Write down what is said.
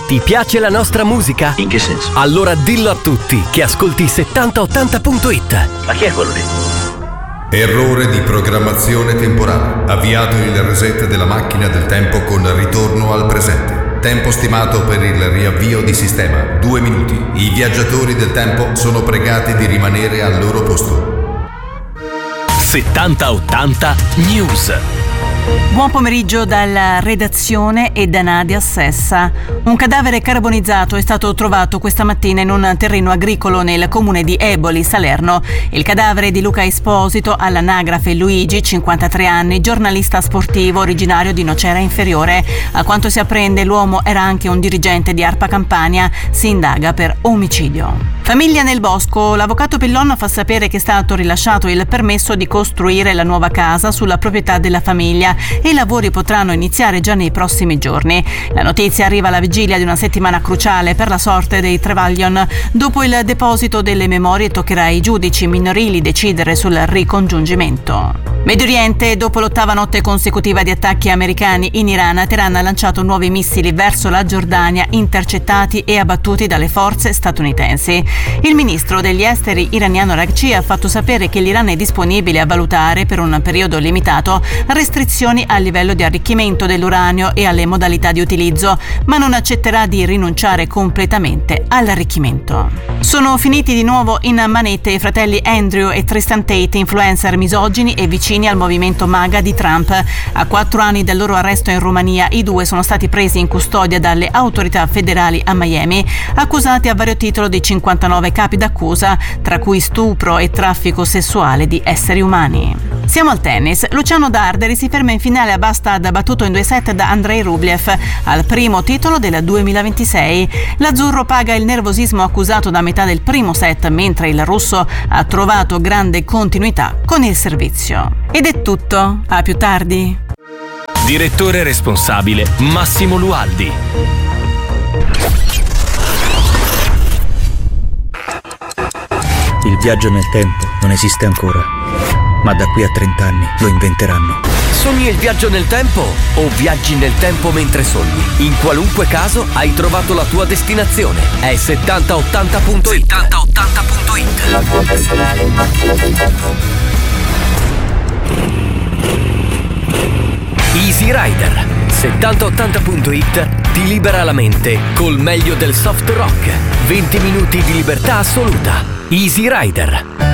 Ti piace la nostra musica? In che senso? Allora dillo a tutti che ascolti 7080.it. Ma chi è quello lì? Errore di programmazione temporale. Avviato il reset della macchina del tempo con ritorno al presente. Tempo stimato per il riavvio di sistema 2 minuti. I viaggiatori del tempo sono pregati di rimanere al loro posto. 7080 News. Buon pomeriggio dalla redazione e da Nadia Sessa. Un cadavere carbonizzato è stato trovato questa mattina in un terreno agricolo nel comune di Eboli, Salerno. Il cadavere di Luca Esposito, all'anagrafe Luigi, 53 anni, giornalista sportivo originario di Nocera Inferiore. A quanto si apprende, l'uomo era anche un dirigente di ARPA Campania. Si indaga per omicidio. Famiglia nel bosco. L'avvocato Pillon fa sapere che è stato rilasciato il permesso di costruire la nuova casa sulla proprietà della famiglia e i lavori potranno iniziare già nei prossimi giorni. La notizia arriva alla vigilia di una settimana cruciale per la sorte dei Trevaglion. Dopo il deposito delle memorie toccherà ai giudici minorili decidere sul ricongiungimento. Medio Oriente. Dopo l'8ª notte consecutiva di attacchi americani in Iran, Teheran ha lanciato nuovi missili verso la Giordania, intercettati e abbattuti dalle forze statunitensi. Il ministro degli esteri iraniano Araghchi ha fatto sapere che l'Iran è disponibile a valutare per un periodo limitato restrizioni al livello di arricchimento dell'uranio e alle modalità di utilizzo, ma non accetterà di rinunciare completamente all'arricchimento. Sono finiti di nuovo in manette i fratelli Andrew e Tristan Tate, influencer misogini e vicini al movimento MAGA di Trump. A 4 anni dal loro arresto in Romania, i due sono stati presi in custodia dalle autorità federali a Miami, accusati a vario titolo di 59 capi d'accusa, tra cui stupro e traffico sessuale di esseri umani. Siamo al tennis. Luciano Darderi si ferma in finale a Bastad, battuto in 2 set da Andrei Rublev, al primo titolo del 2026. L'azzurro paga il nervosismo accusato da metà del primo set, mentre il russo ha trovato grande continuità con il servizio. Ed è tutto. A più tardi. Direttore responsabile Massimo Lualdi. Il viaggio nel tempo non esiste ancora, ma da qui a 30 anni lo inventeranno. Sogni il viaggio nel tempo o viaggi nel tempo mentre sogni? In qualunque caso hai trovato la tua destinazione. È 7080.it. 7080.it. Easy Rider. 7080.it ti libera la mente col meglio del soft rock. 20 minuti di libertà assoluta. Easy Rider.